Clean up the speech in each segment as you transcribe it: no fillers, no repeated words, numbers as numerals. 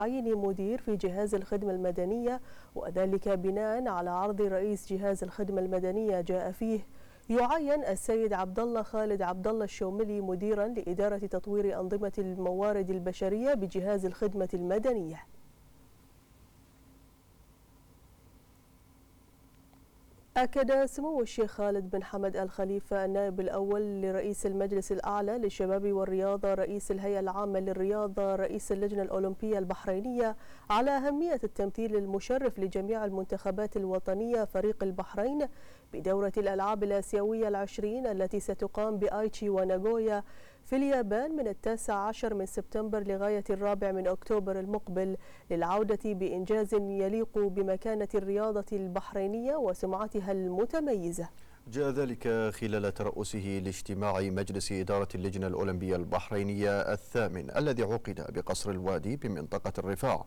تعيين مدير في جهاز الخدمة المدنية، وذلك بناء على عرض رئيس جهاز الخدمة المدنية جاء فيه يعين السيد عبد الله خالد عبد الله الشوملي مديرا لإدارة تطوير أنظمة الموارد البشرية بجهاز الخدمة المدنية. أكد سمو الشيخ خالد بن حمد آل خليفة النائب الأول لرئيس المجلس الأعلى للشباب والرياضة رئيس الهيئة العامة للرياضة رئيس اللجنة الأولمبية البحرينية على أهمية التمثيل المشرف لجميع المنتخبات الوطنية فريق البحرين بدورة الألعاب الآسيوية العشرين التي ستقام بآيتشي وناغويا في اليابان من 19 من سبتمبر لغاية 4 من أكتوبر المقبل، للعودة بإنجاز يليق بمكانة الرياضة البحرينية وسمعتها المتميزة. جاء ذلك خلال ترأسه لاجتماع مجلس إدارة اللجنة الأولمبية البحرينية الثامن الذي عقد بقصر الوادي بمنطقة الرفاع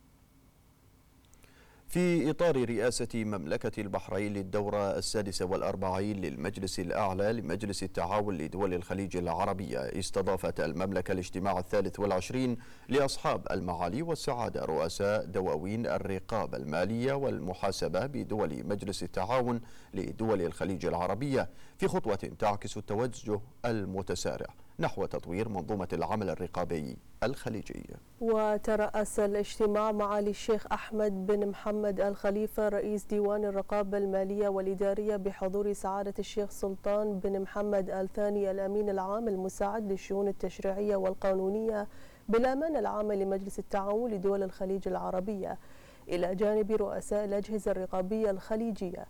في إطار رئاسة مملكة البحرين للدورة 46 للمجلس الأعلى لمجلس التعاون لدول الخليج العربية. استضافت المملكة الاجتماع 23 لأصحاب المعالي والسعادة رؤساء دواوين الرقابة المالية والمحاسبة بدول مجلس التعاون لدول الخليج العربية في خطوة تعكس التوجه المتسارع نحو تطوير منظومة العمل الرقابي الخليجي. وترأس الاجتماع معالي الشيخ أحمد بن محمد آل خليفة رئيس ديوان الرقابة المالية والإدارية بحضور سعادة الشيخ سلطان بن محمد آل ثاني الأمين العام المساعد للشؤون التشريعية والقانونية بالأمانة العامة لمجلس التعاون لدول الخليج العربية، إلى جانب رؤساء الأجهزة الرقابية الخليجية.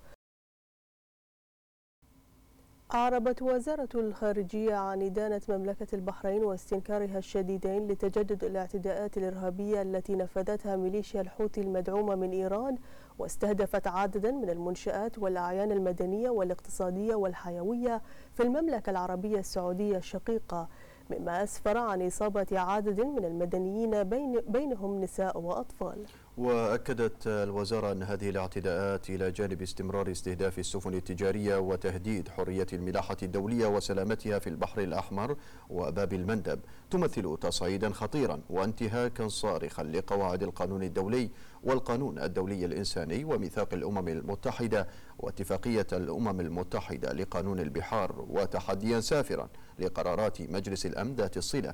أعربت وزارة الخارجية عن إدانة مملكة البحرين واستنكارها الشديدين لتجدد الاعتداءات الإرهابية التي نفذتها ميليشيا الحوثي المدعومة من إيران، واستهدفت عددا من المنشآت والأعيان المدنية والاقتصادية والحيوية في المملكة العربية السعودية الشقيقة، مما أسفر عن إصابة عدد من المدنيين بينهم نساء وأطفال. وأكدت الوزارة أن هذه الاعتداءات إلى جانب استمرار استهداف السفن التجارية وتهديد حرية الملاحة الدولية وسلامتها في البحر الأحمر وباب المندب تمثل تصعيدا خطيرا وانتهاكا صارخا لقواعد القانون الدولي والقانون الدولي الإنساني وميثاق الأمم المتحدة واتفاقية الأمم المتحدة لقانون البحار، وتحديا سافرا لقرارات مجلس الأمن ذات الصلة.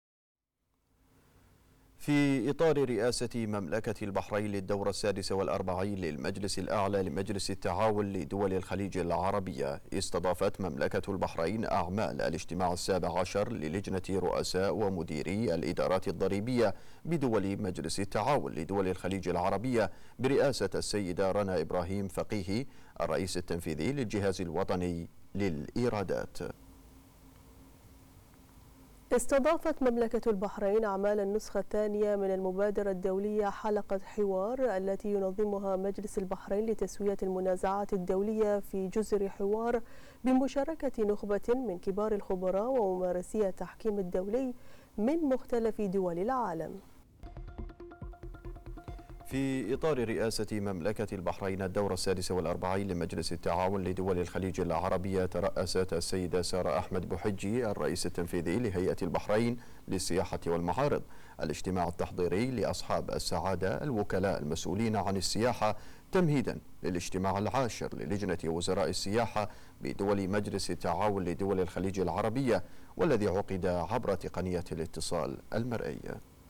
في إطار رئاسة مملكة البحرين للدورة 46 للمجلس الأعلى لمجلس التعاون لدول الخليج العربية، استضافت مملكة البحرين أعمال الاجتماع 17 للجنة رؤساء ومديري الإدارات الضريبية بدول مجلس التعاون لدول الخليج العربية برئاسة السيدة رنا إبراهيم فقيهي الرئيس التنفيذي للجهاز الوطني للإيرادات. استضافت مملكة البحرين أعمال النسخة الثانية من المبادرة الدولية حلقة حوار التي ينظمها مجلس البحرين لتسوية المنازعات الدولية في جزر حوار بمشاركة نخبة من كبار الخبراء وممارسي التحكيم الدولي من مختلف دول العالم. في إطار رئاسة مملكة البحرين الدورة 46 لمجلس التعاون لدول الخليج العربية، ترأست السيدة سارة أحمد بوحجي الرئيس التنفيذي لهيئة البحرين للسياحة والمعارض الاجتماع التحضيري لأصحاب السعادة الوكلاء المسؤولين عن السياحة تمهيدا للاجتماع العاشر للجنة وزراء السياحة بدول مجلس التعاون لدول الخليج العربية، والذي عقد عبر تقنية الاتصال المرئي.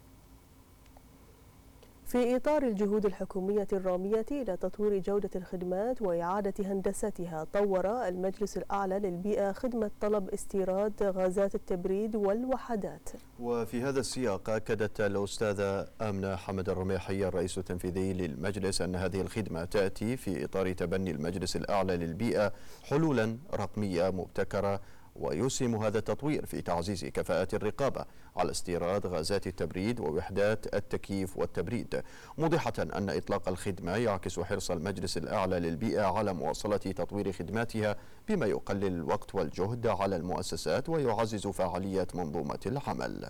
في إطار الجهود الحكومية الرامية إلى تطوير جودة الخدمات وإعادة هندستها، طور المجلس الأعلى للبيئة خدمة طلب استيراد غازات التبريد والوحدات. وفي هذا السياق أكدت الأستاذة آمنة حمد الرميحي الرئيس التنفيذي للمجلس أن هذه الخدمة تأتي في إطار تبني المجلس الأعلى للبيئة حلولا رقمية مبتكرة، ويسهم هذا التطوير في تعزيز كفاءة الرقابة على استيراد غازات التبريد ووحدات التكييف والتبريد، موضحة أن إطلاق الخدمة يعكس حرص المجلس الأعلى للبيئة على مواصلة تطوير خدماتها بما يقلل الوقت والجهد على المؤسسات ويعزز فعالية منظومة العمل.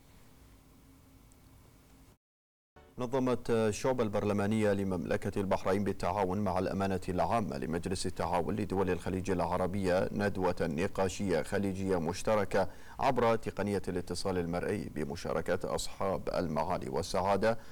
نظمت الشعبة البرلمانية لمملكة البحرين بالتعاون مع الأمانة العامة لمجلس التعاون لدول الخليج العربية ندوة نقاشية خليجية مشتركة عبر تقنية الاتصال المرئي بمشاركة أصحاب المعالي والسعادة